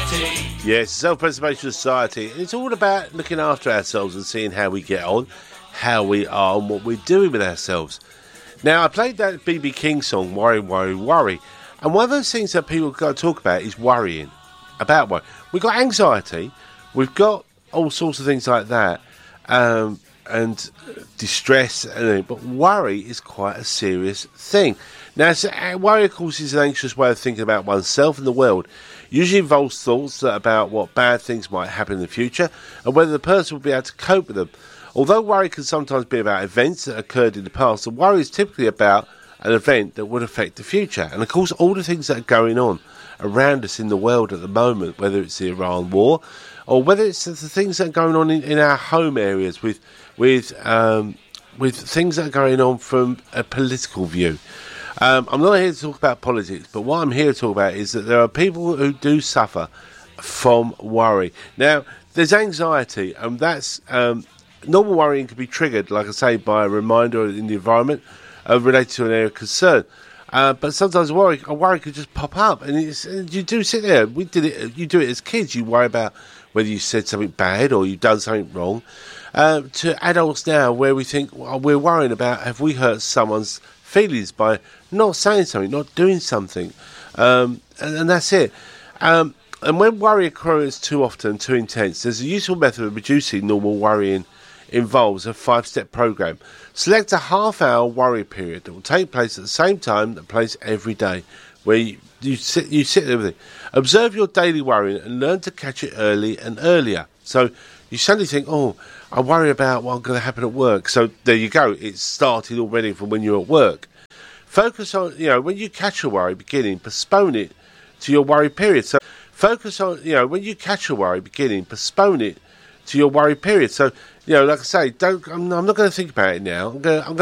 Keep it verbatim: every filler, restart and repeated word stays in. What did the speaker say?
Society. Yes, Self-Preservation Society. It's all about looking after ourselves and seeing how we get on, how we are and what we're doing with ourselves. Now, I played that B B King song, Worry, Worry, Worry. And one of those things that people got to talk about is worrying. About worry. We've got anxiety. We've got all sorts of things like that. Um, and distress. And, but worry is quite a serious thing. Now, so, uh, worry, of course, is an anxious way of thinking about oneself and the world. Usually involves thoughts about what bad things might happen in the future and whether the person will be able to cope with them. Although worry can sometimes be about events that occurred in the past, the worry is typically about an event that would affect the future. And of course, all the things that are going on around us in the world at the moment, whether it's the Iran war or whether it's the things that are going on in, in our home areas with with um, with things that are going on from a political view. Um, I'm not here to talk about politics, but what I'm here to talk about is that there are people who do suffer from worry. Now, there's anxiety, and that's um, normal worrying can be triggered, like I say, by a reminder in the environment uh, related to an area of concern. Uh, but sometimes a worry, a worry could just pop up, and it's, you do sit there. We did it. You do it as kids. You worry about whether you said something bad or you've done something wrong. Uh, to adults now, where we think well, we're worrying about have we hurt someone's feelings by not saying something, not doing something, um, and, and that's it. Um, and when worry occurs too often, too intense, there's a useful method of reducing normal worrying. Involves a five-step program. Select a half-hour worry period that will take place at the same time that place every day, where you, you sit you sit there with it. Observe your daily worrying and learn to catch it early and earlier. So you suddenly think, oh, I worry about what's going to happen at work. So there you go. It's started already from when you're at work. Focus on, you know, when you catch a worry beginning, postpone it to your worry period. So focus on, you know, when you catch a worry beginning, postpone it to your worry period. So, you know, like I say, don't. I'm, I'm not going to think about it now. I'm going. I'm going